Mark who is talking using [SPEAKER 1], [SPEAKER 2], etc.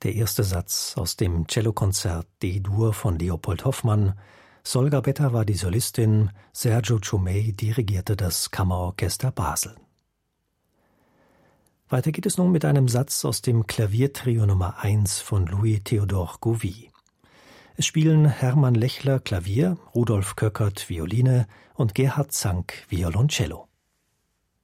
[SPEAKER 1] Der erste Satz aus dem Cellokonzert D-Dur von Leopold Hoffmann. Sol Gabetta war die Solistin, Sergio Ciumei dirigierte das Kammerorchester Basel. Weiter geht es nun mit einem Satz aus dem Klaviertrio Nummer 1 von Louis-Théodore Gouvy. Es spielen Hermann Lechler Klavier, Rudolf Köckert Violine und Gerhard Zank Violoncello.